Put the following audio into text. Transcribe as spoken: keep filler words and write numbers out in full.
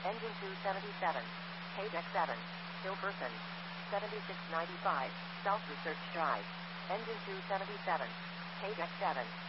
Engine two seventy-seven. Page X seven. Hilperson. seventy-six ninety-five. South Research Drive. Engine two seventy-seven. Page X seven.